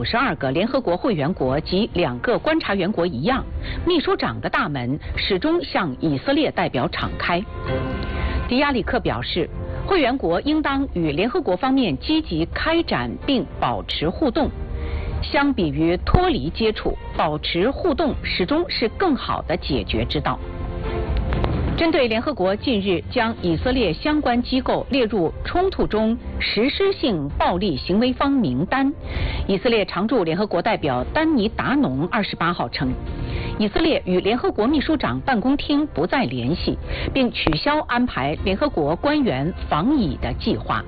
92个联合国会员国及2个观察员国一样，秘书长的大门始终向以色列代表敞开。迪亚里克表示，会员国应当与联合国方面积极开展并保持互动。相比于脱离接触，保持互动始终是更好的解决之道。针对联合国近日将以色列相关机构列入冲突中实施性暴力行为方名单，以色列常驻联合国代表丹尼达农28号称，以色列与联合国秘书长办公厅不再联系，并取消安排联合国官员访以的计划。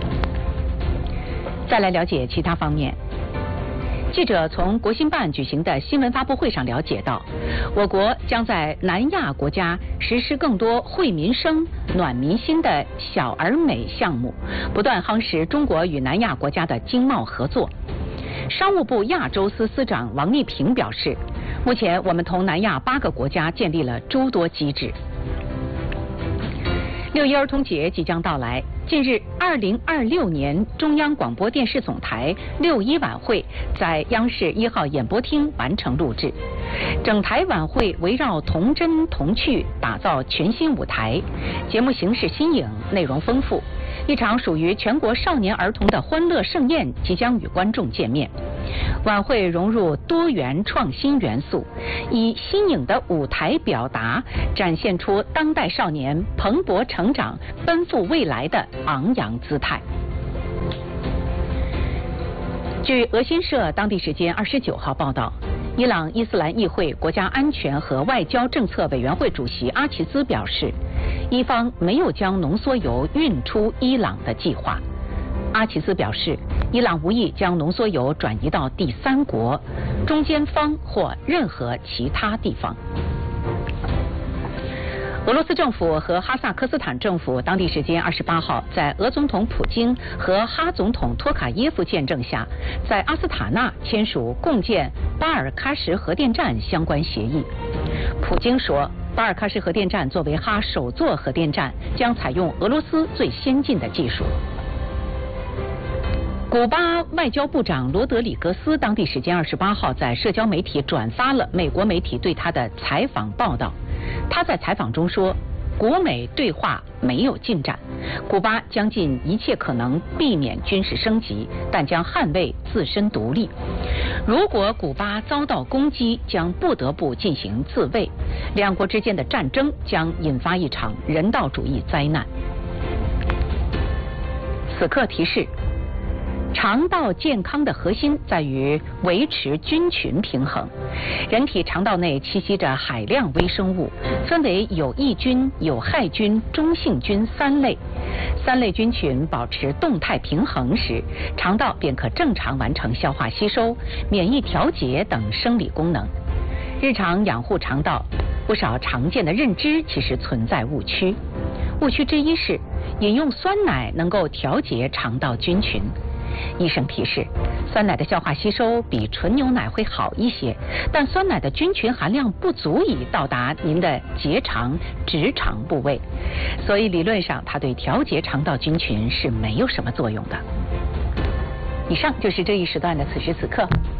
再来了解其他方面。记者从国新办举行的新闻发布会上了解到，我国将在南亚国家实施更多惠民生、暖民心的小而美项目，不断夯实中国与南亚国家的经贸合作。商务部亚洲司司长王立平表示，目前我们同南亚8个国家建立了诸多机制。6一儿童节即将到来，近日2026年中央广播电视总台6一晚会在央视1号演播厅完成录制，整台晚会围绕童真童趣打造全新舞台，节目形式新颖，内容丰富。一场属于全国少年儿童的欢乐盛宴即将与观众见面。晚会融入多元创新元素，以新颖的舞台表达，展现出当代少年蓬勃成长、奔赴未来的昂扬姿态。据俄新社当地时间29号报道，伊朗伊斯兰议会国家安全和外交政策委员会主席阿齐兹表示，伊方没有将浓缩铀运出伊朗的计划。阿齐兹表示，伊朗无意将浓缩铀转移到第三国、中间方或任何其他地方。俄罗斯政府和哈萨克斯坦政府当地时间28号在俄总统普京和哈总统托卡耶夫见证下，在阿斯塔纳签署共建巴尔喀什核电站相关协议。普京说，巴尔喀什核电站作为哈首座核电站，将采用俄罗斯最先进的技术。古巴外交部长罗德里格斯当地时间28号在社交媒体转发了美国媒体对他的采访报道。他在采访中说，古美对话没有进展，古巴将尽一切可能避免军事升级，但将捍卫自身独立。如果古巴遭到攻击，将不得不进行自卫，两国之间的战争将引发一场人道主义灾难。此刻提示，肠道健康的核心在于维持菌群平衡。人体肠道内栖息着海量微生物，分为有益菌、有害菌、中性菌3类。3类菌群保持动态平衡时，肠道便可正常完成消化吸收、免疫调节等生理功能。日常养护肠道，不少常见的认知其实存在误区。误区之一是饮用酸奶能够调节肠道菌群。医生提示，酸奶的消化吸收比纯牛奶会好一些，但酸奶的菌群含量不足以到达您的结肠、直肠部位，所以理论上它对调节肠道菌群是没有什么作用的。以上就是这一时段的此时此刻。